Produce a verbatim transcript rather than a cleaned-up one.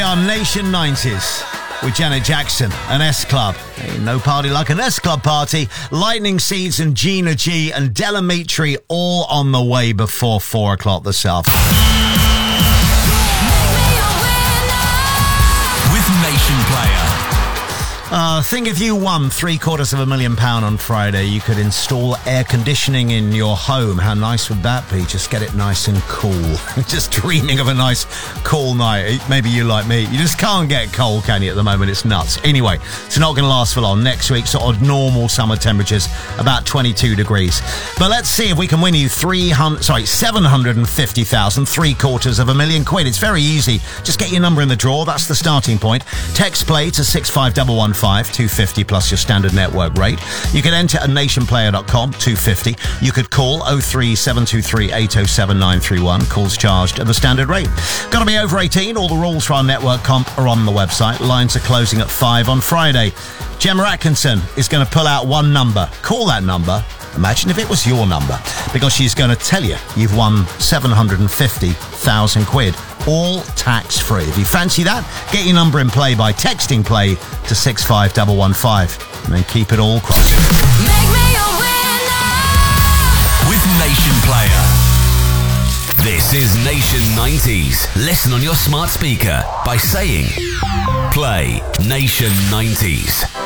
are Nation nineties with Janet Jackson and S Club. Ain't no party like an S Club party. Lightning Seeds and Gina G and Delamitri all on the way before four o'clock this afternoon. With Nation Player. Uh, think if you won three quarters of a million pound on Friday, you could install air conditioning in your home. How nice would that be? Just get it nice and cool. Just dreaming of a nice cool night. Maybe you like me. You just can't get cold, can you, at the moment? It's nuts. Anyway, it's not going to last for long. Next week, sort of normal summer temperatures, about twenty-two degrees. But let's see if we can win you three hundred, sorry, seven hundred fifty thousand, three quarters of a million quid. It's very easy. Just get your number in the draw. That's the starting point. Text play to six five one one five, two fifty plus your standard network rate. You can enter at nation player dot com, two fifty. You could call oh three seven two three eight oh seven nine three one. Calls charged at the standard rate. Got to be over eighteen. All the rules for our network comp are on the website. Lines are closing at five on Friday. Gemma Atkinson is going to pull out one number. Call that number. Imagine if it was your number, because she's going to tell you you've won seven hundred fifty thousand quid, all tax-free. If you fancy that, get your number in play by texting play to six five one one five and then keep it all crossed. Make me a winner with Nation Player. This is Nation nineties. Listen on your smart speaker by saying play Nation nineties.